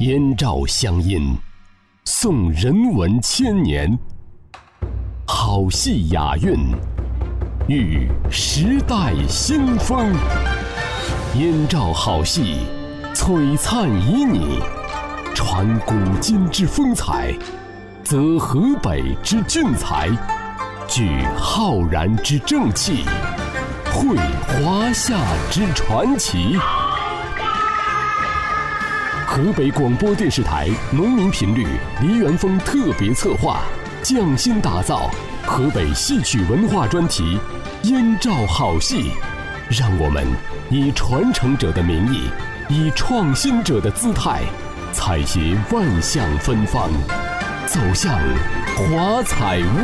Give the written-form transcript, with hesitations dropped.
燕赵乡音，颂人文千年，好戏雅韵，遇时代新风。燕赵好戏，璀璨旖旎，传古今之风采，则河北之俊才，聚浩然之正气，绘华夏之传奇。河北广播电视台农民频率梨园风特别策划，匠心打造河北戏曲文化专题《燕赵好戏》，让我们以传承者的名义，以创新者的姿态，采撷万象芬芳，走向华彩